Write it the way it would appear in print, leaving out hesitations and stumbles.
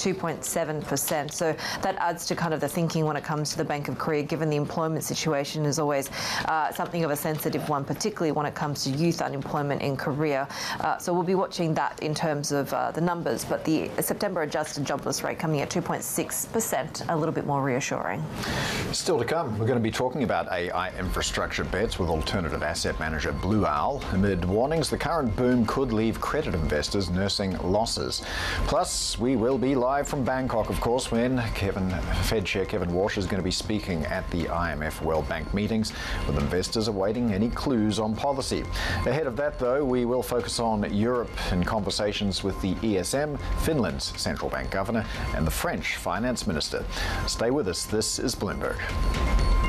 2.7%. So that adds to kind of the thinking when it comes to the Bank of Korea, given the employment situation is always something of a sensitive one, particularly when it comes to youth unemployment in Korea. So we'll be watching that in terms of the numbers. But the September adjusted jobless rate coming at 2.6%, a little bit more reassuring. Still to come, we're going to be talking about AI infrastructure bets with alternative asset manager Blue Owl. Amid warnings, the current boom could leave credit investors nursing losses. Plus, we will be live from Bangkok, of course, when Fed Chair Kevin Walsh is going to be speaking at the IMF World Bank meetings, with investors awaiting any clues on policy. Ahead of that, though, we will focus on Europe in conversations with the ESM, Finland's central bank governor, and the French finance minister. Stay with us. This is Bloomberg.